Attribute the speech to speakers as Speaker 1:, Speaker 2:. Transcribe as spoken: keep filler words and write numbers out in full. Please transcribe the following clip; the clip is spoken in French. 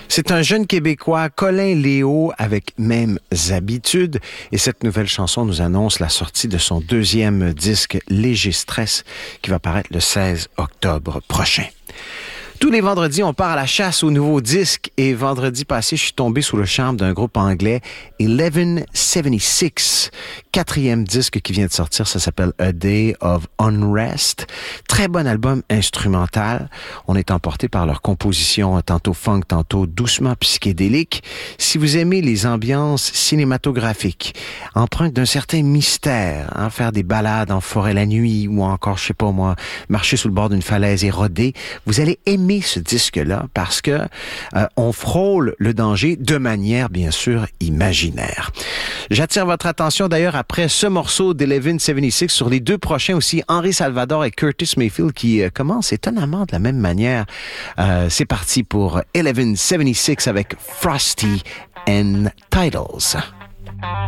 Speaker 1: C'est un jeune Québécois, Colin Léo, avec Mêmes habitudes. Et cette nouvelle chanson nous annonce la sortie de son deuxième disque, Léger Stress, qui va paraître le seize octobre prochain. Tous les vendredis, on part à la chasse aux nouveaux disques et vendredi passé, je suis tombé sous le charme d'un groupe anglais, eleven seventy-six. Quatrième disque qui vient de sortir, ça s'appelle A Day of Unrest. Très bon album instrumental. On est emporté par leur composition, tantôt funk, tantôt doucement psychédélique. Si vous aimez les ambiances cinématographiques, empreintes d'un certain mystère, hein, faire des balades en forêt la nuit ou encore, je sais pas moi, marcher sous le bord d'une falaise et rôder, vous allez aimer ce disque-là parce que euh, on frôle le danger de manière, bien sûr, imaginaire. J'attire votre attention d'ailleurs après ce morceau d'Eleven seventy-six sur les deux prochains aussi, Henri Salvador et Curtis Mayfield, qui euh, commencent étonnamment de la même manière. Euh, c'est parti pour Eleven seventy-six avec Frosty and Titles.